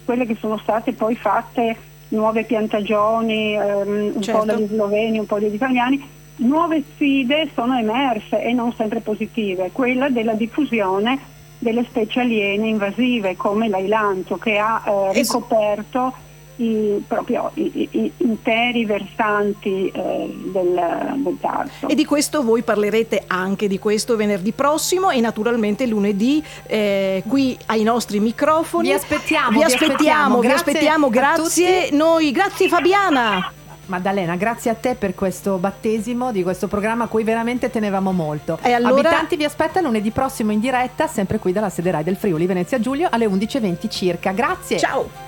quelle che sono state poi fatte, nuove piantagioni, un po' dagli sloveni, un po' dagli italiani. Nuove sfide sono emerse e non sempre positive, quella della diffusione delle specie aliene invasive come l'ailanto, che ha ricoperto proprio i interi versanti del Tarso. E di questo voi parlerete anche di questo venerdì prossimo e naturalmente lunedì qui ai nostri microfoni. Vi aspettiamo, grazie. Grazie Fabiana. Maddalena, grazie a te per questo battesimo di questo programma a cui veramente tenevamo molto. E allora... Abitanti vi aspetta lunedì prossimo in diretta, sempre qui dalla sede Rai del Friuli Venezia Giulio alle 11:20 circa. Grazie. Ciao.